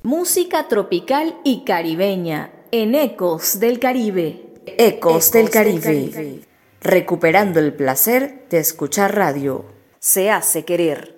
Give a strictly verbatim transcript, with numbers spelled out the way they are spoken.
Música tropical y caribeña en Ecos del Caribe. Ecos, Ecos del, Caribe. del Caribe. Recuperando el placer de escuchar radio. Se hace querer.